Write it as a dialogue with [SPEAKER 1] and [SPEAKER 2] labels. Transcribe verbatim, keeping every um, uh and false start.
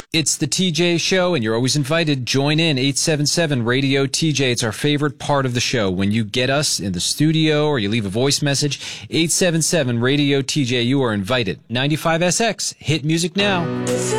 [SPEAKER 1] It's the T J Show, and you're always invited. Join in, eight seven seven radio T J. It's our favorite part of the show. When you get us in the studio or you leave a voice message, eight seven seven radio T J, you are invited. ninety-five S X, hit music now.